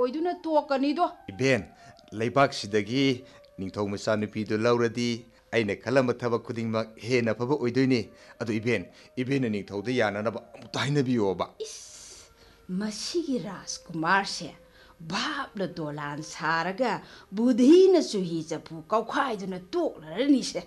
ꯑꯣꯏꯗꯨꯅ ꯇꯣꯛꯀꯅꯤꯗꯣ ꯏꯕꯦꯟ ꯂꯩꯕꯥꯛꯁꯤꯗꯒꯤ ꯅꯤꯡꯊꯧ ꯃꯆꯥꯅꯨꯄꯤꯗꯨ ꯂꯧꯔꯗꯤ ꯑꯩꯅ ꯈꯜꯂꯝꯕ ꯊꯕꯛ ꯈꯨꯗꯤꯡꯃꯛ ꯍꯦꯟꯅ ꯐꯕ ꯑꯣꯏꯗꯣꯏꯅꯤ ꯑꯗꯨ ꯏꯕꯦꯟꯅ ꯅꯤꯡꯊꯧꯗ ꯌꯥꯅꯅꯕ ꯑꯃꯨꯛꯇ ꯍꯥꯏꯅꯕꯤꯌꯣꯕ मसीगी राजकुमार से भापना दोलान सारगा बुद्धीना चुही चफू कौखाइदुना तोक्लरनी से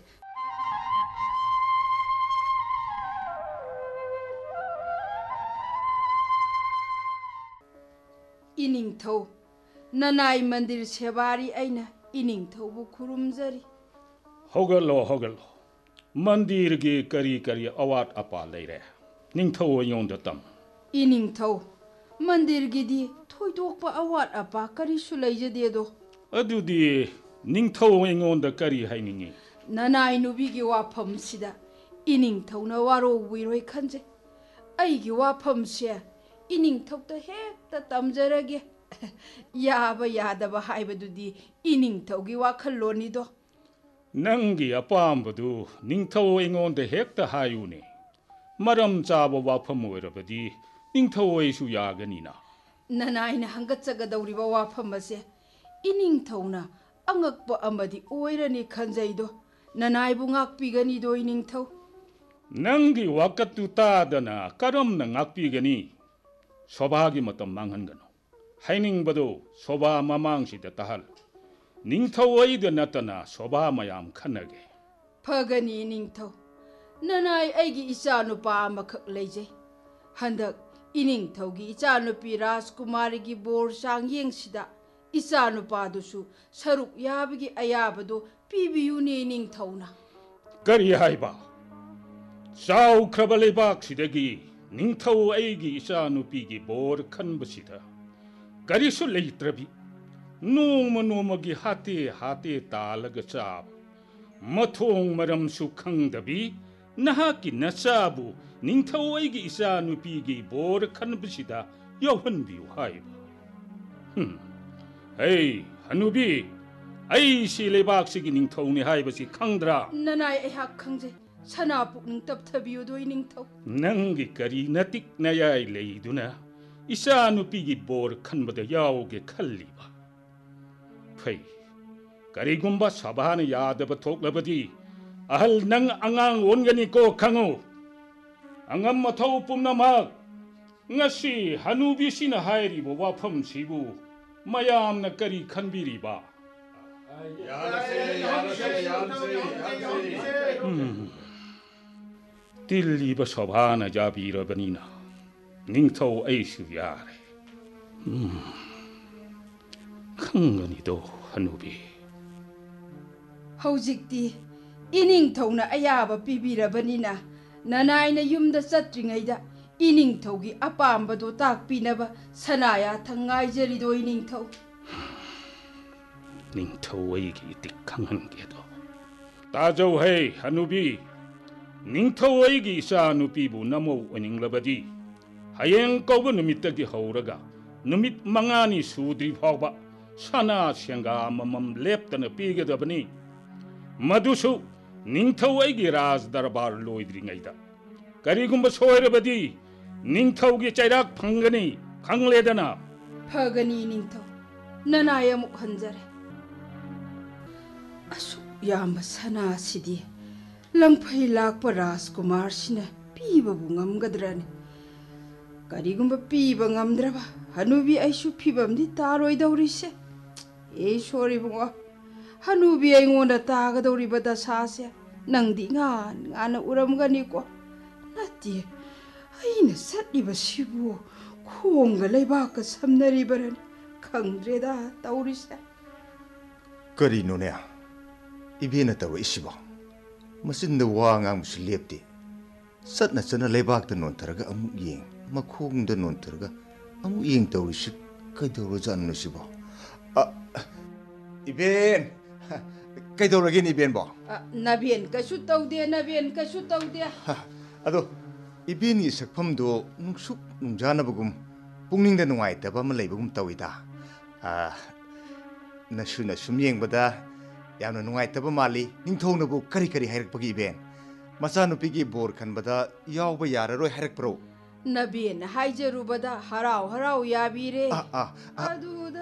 इनिंगथौ ननाई मंदिर सेवारी अइना इनिंगथौबु खुरुमजरी होगलो मंदिर की करी करी अवाट अपा लेरे निंगथौ योंद तम इनिंगथौ मंदिर गिदी थोइदोकपा अवाट अपा करिसु लैजदेदो अदुदी निंगथौ योंद करी हाइनिंगी ननाई नुबीगी वाफम सिदा इनिंगथौना वारो विरोय खंजे अइगी वाफम से इनिंगथौता हेक्ता तमजरगे याबा यादबा हाइबदुदी इनिंगथौगी वाखल्लोनिदो नंगी अपामबदु निंगथौ योंद हेक्ता हायुने मरम चाबा वाफम ओइरबदी निंगथौ ओइसु यागनीना ननाइना हंगचगदौरिबा वाफम असे इनिंगथौना अंगकपा अमदी ओइरनी खंजैदो ननाइबु ngakpigani do इनिंगथौ नंगी वाकतु तादना करमना ngakpigani सोभागी मतम मांगनगनो हाइनिंगबदो सोभा ममांगसिदा तहल निंगथौ ओइद नतना सोभा मयाम खनगे फगनी इनिंगथौ ननाई अइगी इचानुपा अमखक लैजै हंदक इनिंगथौगी इचानुपी राजकुमारीगी बोर सांगयेंगसिदा इचानुपादुसु सरुक याबगी अयाबदो पीबियुने इनिंगथौना करी हाइबा चाउख्रब लेबाकसिदगी निंगथौ अइगी इचानुपीगी बोर खनबसिदा करिसु लैत्रबी नोमगी हाते हाते तालग चाब मथोंग मरमसु खंगदबी नहाकी नचाबु निंगथौ अइगी इचानुपीगी बोर खनबसिदा यौहनबियु हाइबा हे हनुबी अई सी लेबाकसिगी निंगथौनि हाइबसि खंगद्रा ननाई अहा खंजे सना पुकनिंग तपथबियु दो इनिंगथौ नंगी करी नतिक नयाय लेइदुना इचानुपीगी बोर खनबदा याओगे खल्लीबा फै करीगुंबा सभान यादब थोकलबदी अहल नंग अंगांग ओनगनी को खंगो अंगम मथौ पुमनमक ngasi hanubi sina hairibo wafam sibu mayamna kari khanbiriba tilliba sabhana jabirabanina ningthau aisu yare khangani do hanubi हौजिक्ति इनिंगथौना अयाबा पीबिरबनिना ननाइना युमदा चत्रिङैदा इनिंगथौगी अपाम्बदो ताकपिनबा Sanaya थंगाइजरिदो इनिंगथौ Ningthou अइगी इतिक खंगनगेदो ताजौ है हनुबी निंगथौ अइगी इचानुपीबु नमौ अनिंगलबदी हयेंग कौब नुमित्तगी हौरगा नुमित मंगानी सुद्री फावबा सना सेंगा ममम लेप्तन पीगदबनी मधुसु निंगथौ अइगी राज दरबार लोइद्रिङैदा करीगुंबा सोइरबदी निंगथौगी चैराक फंगनी खंगलेदना फगनी निंगथौ ननाय अमुक हंजरे असु याम सना सिदी लंगफै लाकपा राजकुमार सिना पीबबु ngамगद्रने करीगुंबा पीबा ngамद्रबा हनुबी आइसु फिबमदि तारोइदौरिसे ए सोरिबुंगा हनुबी आइंगोंदा तागदौरिबा दशासे नंदी ngana उरमगनिको नति अइना सत्लिबसिबु खोंगा लेबाक समनरिबरन खंद्रेदा तौरिसे करीनोने इबेना तव इसिबा मसिंद वांगांगसु लेप्ति सतना चना लेबाकता नोंथरगा अमु यें मखोंगदा नोंथरगा अमु यें तौरिसि कइदौरो जाननुसिबा इबेन कइदौरगेन इबेन बो नबेन कछु तौदे नबेन कछु तौदे अदो इबेनी सकफमदो नुंगसुक नुंजानबगुम पुंगनिंगदा नुंगाइतबा अमा लेबगुम तौइदा नसुना सुम येंगबदा यामना नुंगाइतबा माली निंगथौनबु करी करी हाइरकपगी इबेन मचानुपीगी बोर खनबदा यावबा याररोय हाइरकप्रो नबेन हाइजरुबदा हराव हराव याबीरे